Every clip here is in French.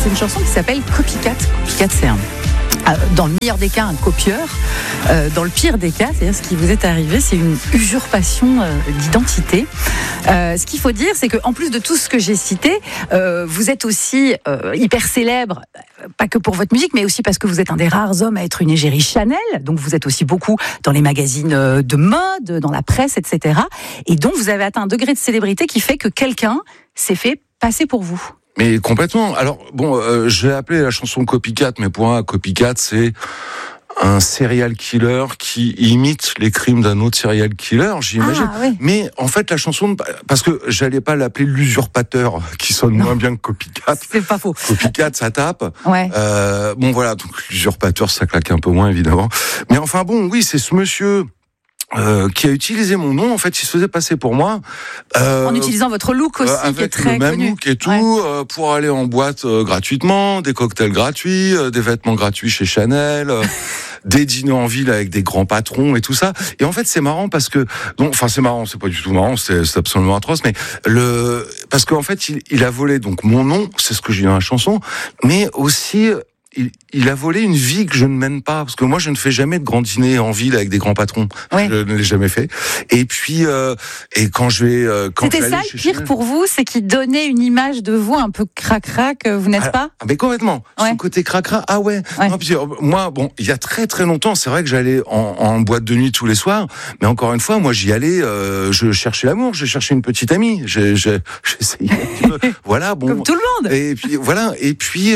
c'est une chanson qui s'appelle Copycat. Copycat, c'est dans le meilleur des cas, un copieur. Dans le pire des cas, c'est-à-dire ce qui vous est arrivé, c'est une usurpation d'identité. Ce qu'il faut dire, c'est qu'en plus de tout ce que j'ai cité, vous êtes aussi hyper célèbre, pas que pour votre musique, mais aussi parce que vous êtes un des rares hommes à être une égérie Chanel. Donc vous êtes aussi beaucoup dans les magazines de mode, dans la presse, etc. Et donc vous avez atteint un degré de célébrité qui fait que quelqu'un s'est fait passer pour vous. Mais complètement. Alors bon, je vais appeler la chanson Copycat, mais pour moi, Copycat, c'est un serial killer qui imite les crimes d'un autre serial killer, j'imagine. Ah, oui. Mais en fait, la chanson, parce que j'allais pas l'appeler l'usurpateur, qui sonne moins bien que Copycat. C'est pas faux. Copycat, ça tape. Ouais. Bon voilà, donc l'usurpateur, ça claque un peu moins évidemment. Mais enfin bon, oui, c'est ce monsieur. Qui a utilisé mon nom, en fait, il se faisait passer pour moi. En utilisant votre look aussi, qui est très avec le même connu. look et tout, Ouais. pour aller en boîte gratuitement, des cocktails gratuits, des vêtements gratuits chez Chanel, des dîners en ville avec des grands patrons et tout ça. Et en fait, c'est marrant parce que, c'est marrant, c'est pas du tout marrant, c'est absolument atroce, mais parce qu'en fait, il a volé donc mon nom, c'est ce que j'ai dit dans la chanson, mais aussi, il a volé une vie que je ne mène pas, parce que moi je ne fais jamais de grands dîners en ville avec des grands patrons. Oui. Je ne l'ai jamais fait. Et puis et quand je vais C'était ça le pire pour vous, c'est qu'il donnait une image de vous un peu crac-crac, vous n'êtes pas ? Ah mais complètement. Ouais. Son côté cracra, ah ouais. Ouais. Non, puis, moi, bon, il y a très très longtemps, c'est vrai que j'allais en boîte de nuit tous les soirs, mais encore une fois, moi j'y allais, je cherchais l'amour, je cherchais une petite amie, j'essayais un petit peu, voilà, bon. Comme tout le monde. Et puis voilà, et puis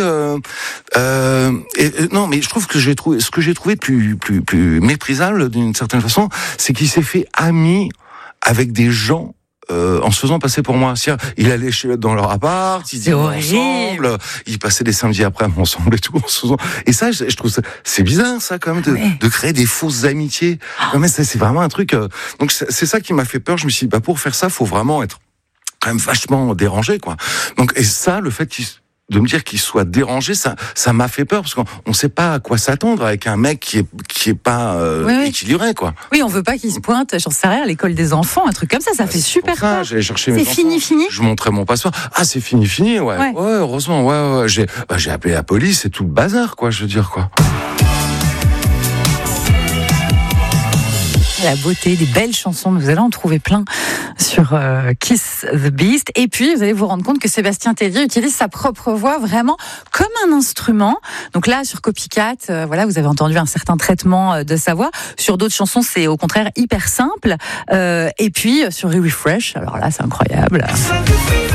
non, mais je trouve que ce que j'ai trouvé plus méprisable d'une certaine façon, c'est qu'il s'est fait ami avec des gens en se faisant passer pour moi. C'est-à-dire, il allait dans leur appart, ils dînaient ensemble, ils passaient des samedis après ensemble et tout. Et ça, je trouve ça, c'est bizarre ça quand même de créer des fausses amitiés. Non, mais c'est vraiment un truc. Donc c'est ça qui m'a fait peur. Je me suis dit, pour faire ça, faut vraiment être quand même vachement dérangé, quoi. Donc et ça, le fait de me dire qu'il soit dérangé, ça m'a fait peur parce qu'on ne sait pas à quoi s'attendre avec un mec qui est pas équilibré, quoi. Oui, on veut pas qu'il se pointe, j'en sais rien, à l'école des enfants, un truc comme ça fait super peur. J'allais chercher mes enfants. C'est fini. Je montrais mon passeport. Ah, c'est fini, ouais. Ouais, heureusement, ouais. J'ai appelé la police et tout le bazar, quoi, je veux dire, quoi. La beauté, des belles chansons, vous allez en trouver plein sur Kiss the Beast. Et puis, vous allez vous rendre compte que Sébastien Tellier utilise sa propre voix vraiment comme un instrument. Donc là, sur Copycat, vous avez entendu un certain traitement de sa voix. Sur d'autres chansons, c'est au contraire hyper simple. Et puis, sur Refresh, alors là, c'est incroyable.